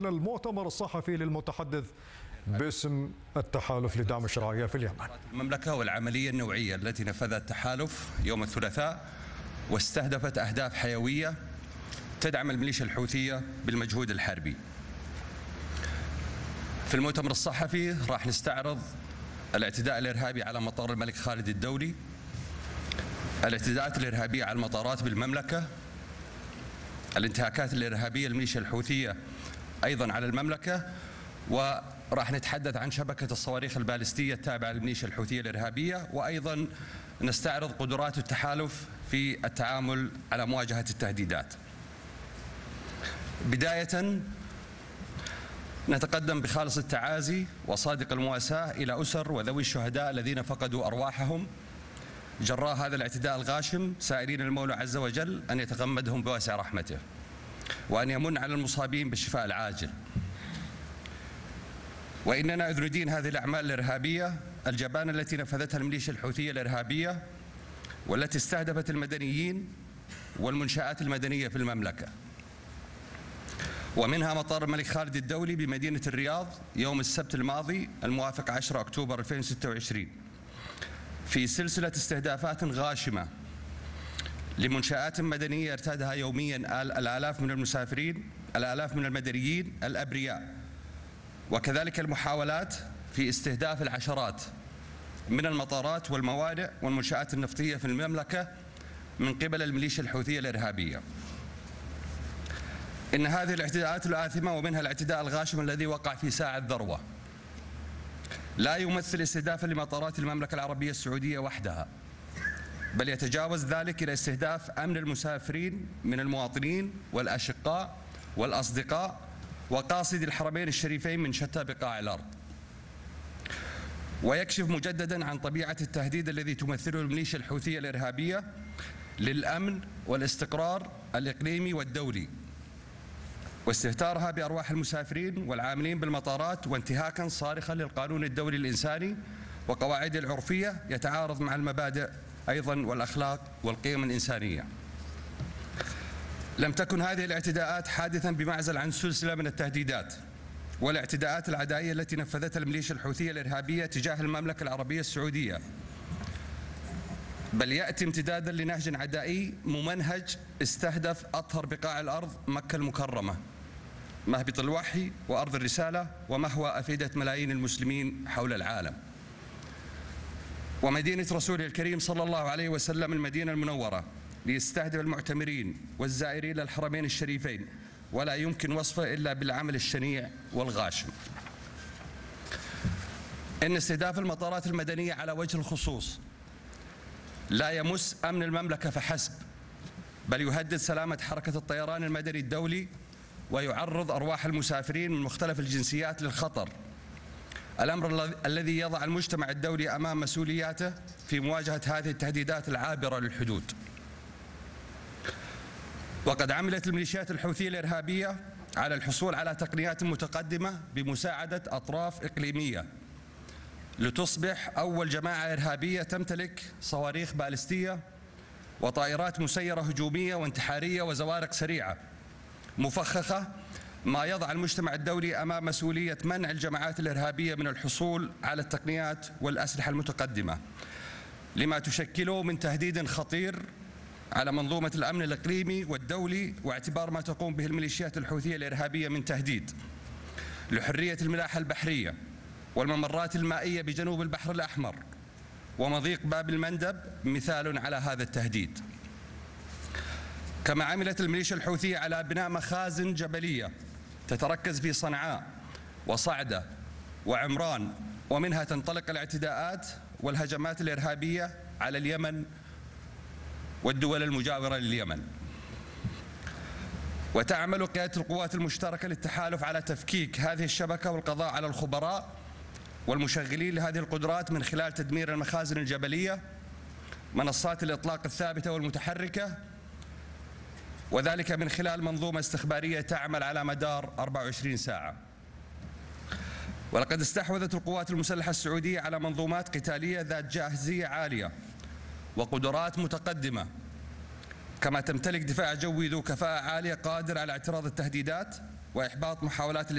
المؤتمر الصحفي للمتحدث باسم التحالف لدعم الشرعية في اليمن. المملكة والعملية النوعية التي نفذها التحالف يوم الثلاثاء واستهدفت أهداف حيوية تدعم الميليشيا الحوثية بالمجهود الحربي. في المؤتمر الصحفي راح نستعرض الاعتداء الإرهابي على مطار الملك خالد الدولي، الاعتداءات الإرهابية على المطارات بالمملكة، الانتهاكات الإرهابية للميليشيا الحوثية أيضا على المملكة، وراح نتحدث عن شبكة الصواريخ البالستية التابعة للميليشيا الحوثية الإرهابية، وأيضا نستعرض قدرات التحالف في التعامل على مواجهة التهديدات. بداية نتقدم بخالص التعازي وصادق المواساة إلى أسر وذوي الشهداء الذين فقدوا أرواحهم جراء هذا الاعتداء الغاشم، سائلين المولى عز وجل أن يتغمدهم بواسع رحمته وأن يمن على المصابين بالشفاء العاجل. وإننا إذ ندين هذه الأعمال الإرهابية الجبانة التي نفذتها الميليشيا الحوثية الإرهابية والتي استهدفت المدنيين والمنشآت المدنية في المملكة، ومنها مطار الملك خالد الدولي بمدينة الرياض يوم السبت الماضي الموافق 10 أكتوبر 2026 في سلسلة استهدافات غاشمة لمنشآت مدنية يرتادها يوميا الآلاف من المسافرين، الآلاف من المدنيين الأبرياء، وكذلك المحاولات في استهداف العشرات من المطارات والموانئ والمنشآت النفطية في المملكة من قبل الميليشيا الحوثية الإرهابية. إن هذه الاعتداءات الآثمة ومنها الاعتداء الغاشم الذي وقع في ساعة ذروة لا يمثل استهدافا لمطارات المملكة العربية السعودية وحدها، بل يتجاوز ذلك إلى استهداف أمن المسافرين من المواطنين والأشقاء والأصدقاء وقاصدي الحرمين الشريفين من شتى بقاع الأرض، ويكشف مجددا عن طبيعة التهديد الذي تمثله الميليشيا الحوثية الإرهابية للأمن والاستقرار الإقليمي والدولي، واستهتارها بأرواح المسافرين والعاملين بالمطارات، وانتهاكا صارخا للقانون الدولي الإنساني وقواعده العرفية يتعارض مع المبادئ أيضا والأخلاق والقيم الإنسانية. لم تكن هذه الاعتداءات حادثا بمعزل عن سلسلة من التهديدات والاعتداءات العدائية التي نفذتها الميليشيا الحوثية الإرهابية تجاه المملكة العربية السعودية، بل يأتي امتدادا لنهج عدائي ممنهج استهدف أطهر بقاع الأرض، مكة المكرمة، مهبط الوحي وأرض الرسالة ومهوى أفئدة ملايين المسلمين حول العالم، ومدينة رسوله الكريم صلى الله عليه وسلم المدينة المنورة، ليستهدف المعتمرين والزائرين للحرمين الشريفين، ولا يمكن وصفه إلا بالعمل الشنيع والغاشم. إن استهداف المطارات المدنية على وجه الخصوص لا يمس أمن المملكة فحسب، بل يهدد سلامة حركة الطيران المدني الدولي ويعرض أرواح المسافرين من مختلف الجنسيات للخطر، الأمر الذي يضع المجتمع الدولي أمام مسؤولياته في مواجهة هذه التهديدات العابرة للحدود. وقد عملت الميليشيات الحوثية الإرهابية على الحصول على تقنيات متقدمة بمساعدة أطراف إقليمية لتصبح أول جماعة إرهابية تمتلك صواريخ بالستية وطائرات مسيرة هجومية وانتحارية وزوارق سريعة مفخخة، ما يضع المجتمع الدولي أمام مسؤولية منع الجماعات الإرهابية من الحصول على التقنيات والأسلحة المتقدمة، لما تشكله من تهديد خطير على منظومة الأمن الإقليمي والدولي، واعتبار ما تقوم به الميليشيات الحوثية الإرهابية من تهديد لحرية الملاحة البحرية والممرات المائية بجنوب البحر الأحمر ومضيق باب المندب مثال على هذا التهديد. كما عملت الميليشيا الحوثية على بناء مخازن جبلية تتركز في صنعاء وصعدة وعمران، ومنها تنطلق الاعتداءات والهجمات الإرهابية على اليمن والدول المجاورة لليمن. وتعمل قيادة القوات المشتركة للتحالف على تفكيك هذه الشبكة والقضاء على الخبراء والمشغلين لهذه القدرات من خلال تدمير المخازن الجبلية، منصات الإطلاق الثابتة والمتحركة، وذلك من خلال منظومة استخبارية تعمل على مدار 24 ساعة. ولقد استحوذت القوات المسلحة السعودية على منظومات قتالية ذات جاهزية عالية وقدرات متقدمة، كما تمتلك دفاع جوي ذو كفاءة عالية قادر على اعتراض التهديدات وإحباط محاولات